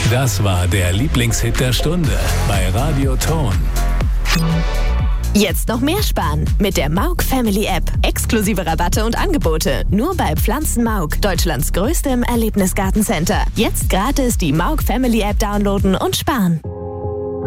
Das war der Lieblingshit der Stunde bei Radio Ton. Jetzt noch mehr sparen mit der Mauk Family App. Exklusive Rabatte und Angebote. Nur bei Pflanzen Mauk, Deutschlands größtem Erlebnisgartencenter. Jetzt gratis die Mauk Family App downloaden und sparen.